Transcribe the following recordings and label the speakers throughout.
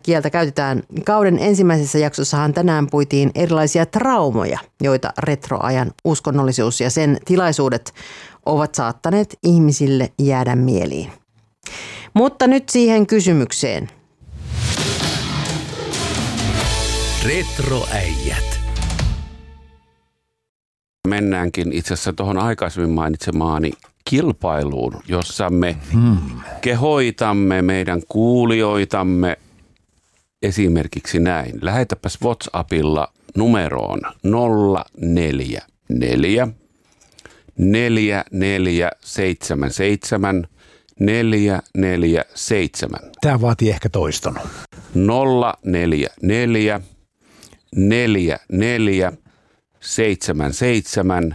Speaker 1: kieltä käytetään. Kauden ensimmäisessä jaksossahan tänään puitiin erilaisia traumoja, joita retroajan uskonnollisuus ja sen tilaisuudet ovat saattaneet ihmisille jäädä mieliin. Mutta nyt siihen kysymykseen.
Speaker 2: Retroäijät. Mennäänkin itse asiassa tuohon aikaisemmin mainitsemaani kilpailuun, jossa me kehoitamme meidän kuulijoitamme esimerkiksi näin. Lähetäpäs WhatsAppilla numeroon 044 4477 447.
Speaker 3: Tämä vaatii ehkä toiston.
Speaker 2: 044 44 77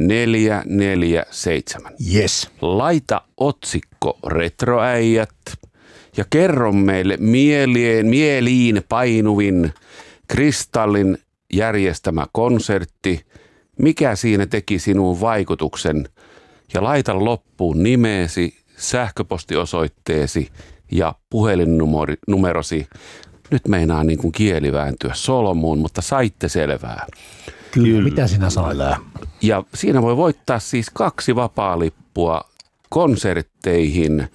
Speaker 2: 447.
Speaker 3: Yes.
Speaker 2: Laita otsikko Retroäijät ja kerro meille mieliin painuvin Kristallin järjestämä konsertti. Mikä siinä teki sinuun vaikutuksen? Ja laita loppuun nimeesi, sähköpostiosoitteesi ja puhelinnumerosi. Nyt meinaa niin kuin kieli vääntyä solmuun, mutta saitte selvää.
Speaker 3: Kyllä. Mitä sinä sanoit?
Speaker 2: Ja siinä voi voittaa siis 2 vapaalippua konsertteihin.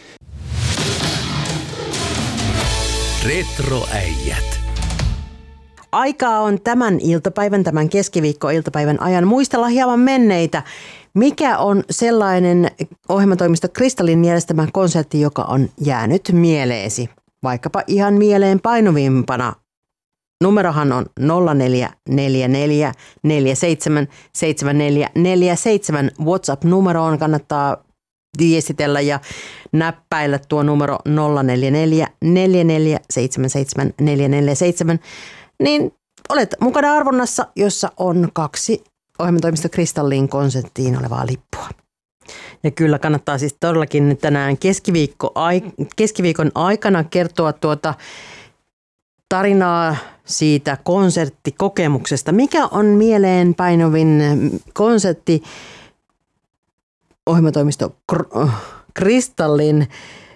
Speaker 4: Retroäijät.
Speaker 1: Aikaa on tämän keskiviikkoiltapäivän ajan muistella hieman menneitä. Mikä on sellainen ohjelmatoimisto Kristallin järjestämä konsertti, joka on jäänyt mieleesi? Vaikkapa ihan mieleen painuvimpana. Numerohan on 0444 47 7447. WhatsApp-numeroon kannattaa viestitellä ja näppäillä tuo numero 044 44 77 447. Niin olet mukana arvonnassa, jossa on 2 ohjelmatoimisto Kristallin konserttiin olevaa lippua. Ja kyllä kannattaa siis todellakin tänään keskiviikon aikana kertoa tarinaa siitä konserttikokemuksesta. Mikä on mieleen painuvin konsertti ohjelmatoimisto Kristallin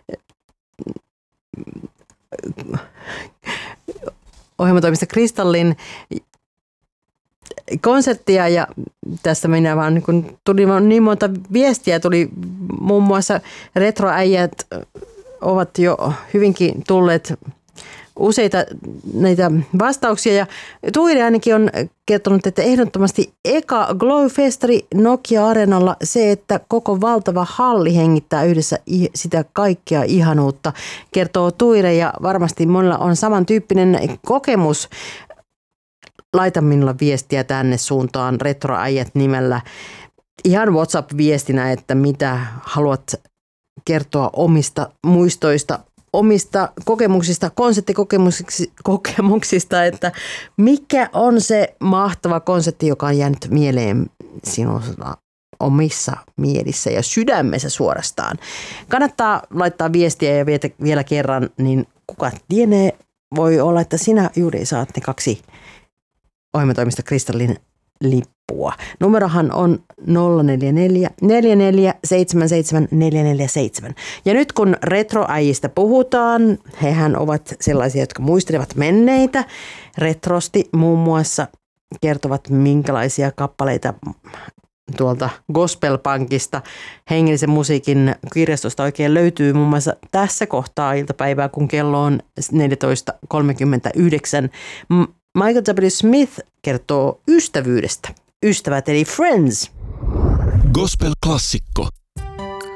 Speaker 1: konserttia, ja tässä minä vaan niin tuli niin monta viestiä, tuli muun muassa retroäijät ovat jo hyvinkin tulleet useita näitä vastauksia, ja Tuiri ainakin on kertonut, että ehdottomasti eka Glow-festari Nokia-areenalla se, että koko valtava halli hengittää yhdessä sitä kaikkea ihanuutta, kertoo Tuire, ja varmasti monella on samantyyppinen kokemus. Laita minulle viestiä tänne suuntaan Retroäijät nimellä ihan WhatsApp-viestinä, että mitä haluat kertoa omista muistoista, omista kokemuksista, konserttikokemuksista, että mikä on se mahtava konsertti, joka on jäänyt mieleen sinun omissa mielissä ja sydämessä suorastaan. Kannattaa laittaa viestiä ja vielä kerran, niin kuka tienee, voi olla, että sinä juuri saat ne 2 ohjelmatoimista Kristallin lippua. Numerohan on 044 44 77 447. Ja nyt kun retroäijistä puhutaan, hehän ovat sellaisia, jotka muistelevat menneitä. Retrosti muun muassa kertovat, minkälaisia kappaleita tuolta Gospel-punkista, hengellisen musiikin kirjastosta oikein löytyy muun muassa tässä kohtaa iltapäivää, kun kello on 14.39. Michael W. Smith kertoo ystävyydestä. Ystävät eli friends.
Speaker 4: Gospel-klassikko.